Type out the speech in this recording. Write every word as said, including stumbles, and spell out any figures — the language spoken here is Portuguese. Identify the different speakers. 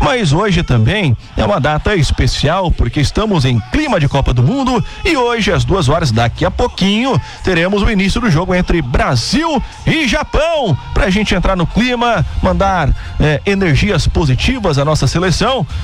Speaker 1: Mas hoje também é uma data especial porque estamos em clima de Copa do Mundo e hoje às duas horas, daqui a pouquinho, teremos o início do jogo entre Brasil e Japão, pra gente entrar no clima, mandar eh, energias positivas à nossa seleção.